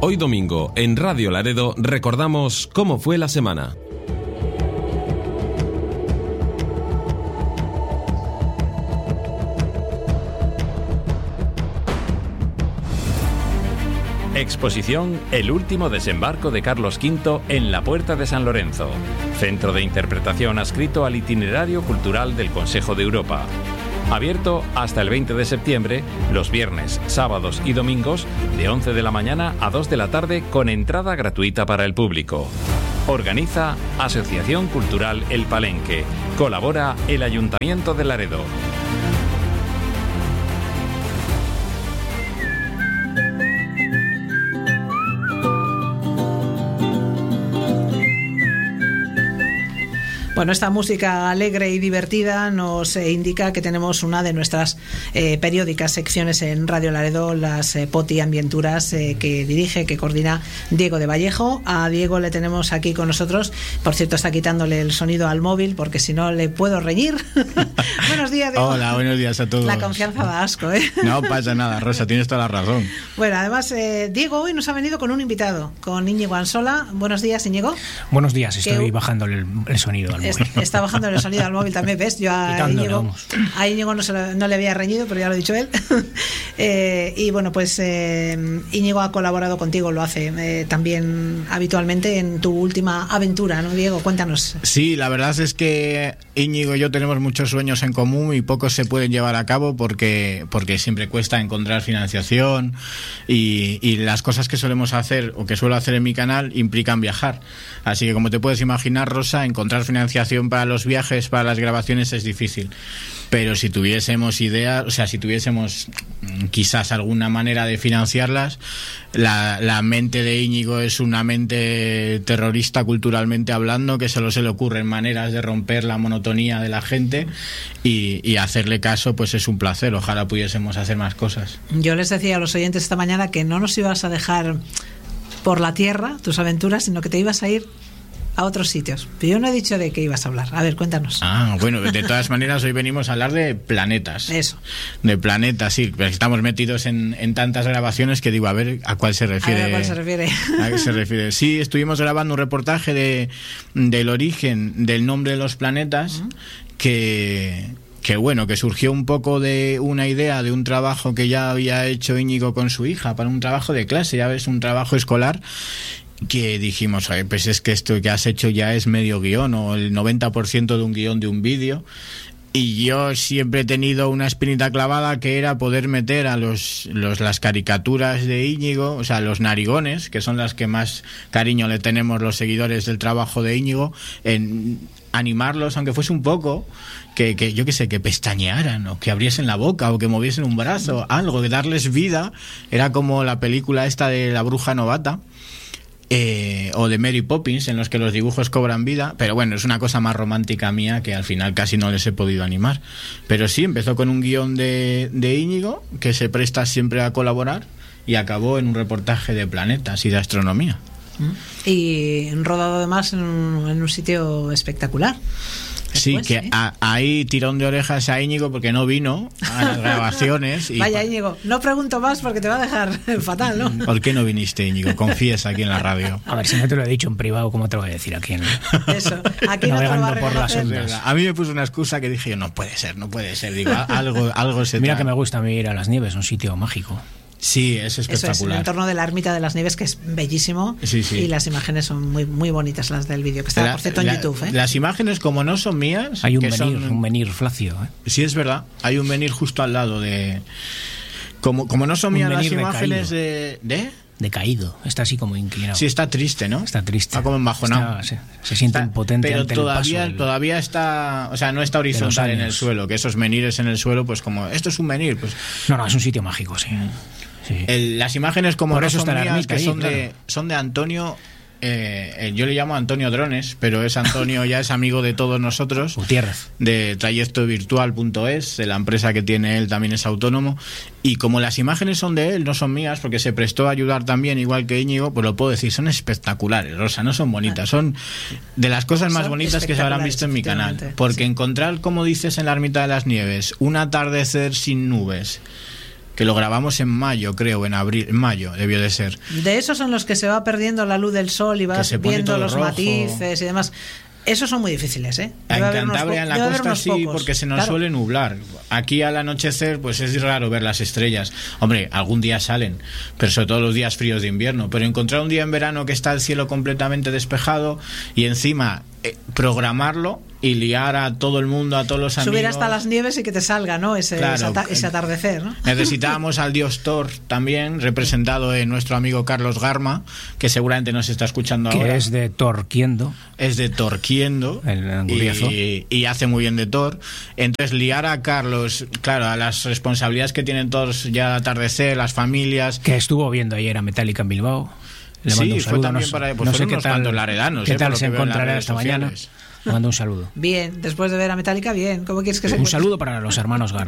Hoy domingo, en Radio Laredo, recordamos cómo fue la semana. Exposición El último desembarco de Carlos V en la Puerta de San Lorenzo. Centro de interpretación adscrito al itinerario cultural del Consejo de Europa. Abierto hasta el 20 de septiembre, los viernes, sábados y domingos, de 11 de la mañana a 2 de la tarde, con entrada gratuita para el público. Organiza Asociación Cultural El Palenque. Colabora el Ayuntamiento de Laredo. Bueno, esta música alegre y divertida nos indica que tenemos una de nuestras periódicas secciones en Radio Laredo, las Poti Ambienturas, que dirige, que coordina Diego de Vallejo. A Diego le tenemos aquí con nosotros. Por cierto, está quitándole el sonido al móvil porque si no le puedo reñir. Buenos días, Diego. Hola, buenos días a todos. La confianza da asco, ¿eh? No pasa nada, Rosa, tienes toda la razón. Bueno, además, Diego hoy nos ha venido con un invitado, con Íñigo Ansola. Buenos días, Íñigo. Buenos días, estoy bajándole el sonido al móvil. Está bajando el sonido al móvil también, ¿ves? Yo a Íñigo no le había reñido, pero ya lo ha dicho él. Y bueno, pues Íñigo ha colaborado contigo, lo hace también habitualmente en tu última aventura, ¿no, Diego? Cuéntanos. Sí, la verdad es que Íñigo y yo tenemos muchos sueños en común y pocos se pueden llevar a cabo porque siempre cuesta encontrar financiación y las cosas que solemos hacer o que suelo hacer en mi canal implican viajar. Así que, como te puedes imaginar, Rosa, encontrar financiación para los viajes, para las grabaciones es difícil. Pero si tuviésemos ideas, o sea, si tuviésemos quizás alguna manera de financiarlas, la mente de Íñigo es una mente terrorista culturalmente hablando, que solo se le ocurren maneras de romper la monotonía de la gente y hacerle caso pues es un placer. Ojalá pudiésemos hacer más cosas. Yo les decía a los oyentes esta mañana que no nos ibas a dejar por la tierra tus aventuras, sino que te ibas a ir a otros sitios. Pero yo no he dicho de qué ibas a hablar. A ver, cuéntanos. Bueno, de todas maneras hoy venimos a hablar de planetas. Eso. De planetas, sí. Pero estamos metidos en tantas grabaciones que digo, a ver, ¿a cuál se refiere? ¿A cuál se refiere? ¿A qué se refiere? Sí, estuvimos grabando un reportaje del origen del nombre de los planetas, que surgió un poco de una idea de un trabajo que ya había hecho Íñigo con su hija, para un trabajo de clase, ya ves, un trabajo escolar, que dijimos, pues es que esto que has hecho ya es medio guión o el 90% de un guión de un vídeo. Y yo siempre he tenido una espinita clavada que era poder meter a las caricaturas de Íñigo, o sea, los narigones, que son las que más cariño le tenemos los seguidores del trabajo de Íñigo, en animarlos, aunque fuese un poco, que yo qué sé, que pestañearan o que abriesen la boca o que moviesen un brazo, algo, de darles vida. Era como la película esta de La Bruja Novata. O de Mary Poppins, en los que los dibujos cobran vida, pero bueno, es una cosa más romántica mía que al final casi no les he podido animar. Pero sí, empezó con un guión de Íñigo, que se presta siempre a colaborar, y acabó en un reportaje de planetas y de astronomía. Y rodado además en un sitio espectacular. Después, sí, que ahí tirón de orejas a Íñigo porque no vino a las grabaciones. Vaya, Íñigo, no pregunto más porque te va a dejar fatal, ¿no? ¿Por qué no viniste, Íñigo? Confiesa aquí en la radio. A ver, si no te lo he dicho en privado, ¿cómo te lo voy a decir aquí? Eso, aquí no te lo va a por las ondas. A mí me puso una excusa que dije yo, no puede ser. Digo, algo se Mira que me gusta a mí ir a las Nieves, un sitio mágico. Sí, es espectacular. Eso es, el entorno de la Ermita de las Nieves, que es bellísimo. Sí. Y las imágenes son muy, muy bonitas, las del vídeo, que está, por cierto, en YouTube. Las imágenes, como no son mías... Hay un menhir flacio. Sí, es verdad. Hay un menhir justo al lado de... Como no son mías las imágenes de... Decaído, está así como inclinado. Sí, está triste, ¿no? Está triste. Está como embajonado. Se siente impotente pero ante el paso todavía está, o sea, no está horizontal en el suelo, que esos menires en el suelo, pues como, esto es un menhir, pues... No, es un sitio mágico, sí. Las imágenes como por no eso son mías, ermita que ahí, son de Antonio... yo le llamo Antonio Drones, pero es Antonio, ya es amigo de todos nosotros. Gutiérrez. De trayectovirtual.es, de la empresa que tiene él, también es autónomo. Y como las imágenes son de él, no son mías, porque se prestó a ayudar también, igual que Íñigo, pues lo puedo decir, son espectaculares, Rosa, no son bonitas, son de las cosas más bonitas que se habrán visto en mi canal. Porque encontrar, como dices, en la Ermita de las Nieves, un atardecer sin nubes, que lo grabamos en mayo, creo, en mayo debió de ser. De esos son los que se va perdiendo la luz del sol y vas viendo los rojo. Matices y demás. Esos son muy difíciles, ¿eh? En Cantabria, en la costa sí, porque se nos suele nublar. Aquí al anochecer, pues es raro ver las estrellas. Hombre, algún día salen, pero sobre todo los días fríos de invierno. Pero encontrar un día en verano que está el cielo completamente despejado y encima programarlo y liar a todo el mundo, a todos los amigos. Subir hasta las nieves y que te salga, ¿no? Ese atardecer, ¿no? Necesitábamos al dios Thor también, representado en nuestro amigo Carlos Garma, que seguramente nos está escuchando ahora. Que es de Torquiendo. Es de Torquiendo. Y hace muy bien de Thor. Entonces, liar a Carlos, claro, a las responsabilidades que tienen todos ya al atardecer, las familias. Que estuvo viendo ayer a Metallica en Bilbao. Le mando un saludo. Fue también para no sé qué tal, laredanos, qué tal se encontrará esta mañana. Le mando un saludo. Bien, después de ver a Metallica, bien. ¿Cómo quieres que se encuentre? Un saludo para los hermanos Garma.